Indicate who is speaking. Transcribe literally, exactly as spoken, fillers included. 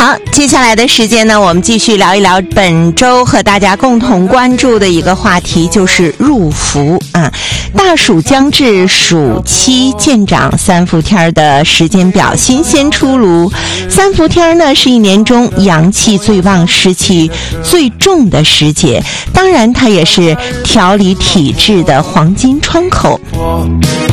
Speaker 1: 好，接下来的时间呢，我们继续聊一聊本周和大家共同关注的一个话题，就是入伏啊。大暑将至，暑期见长，三伏天的时间表新鲜出炉。三伏天呢，是一年中阳气最旺、湿气最重的时节，当然它也是调理体质的黄金窗口。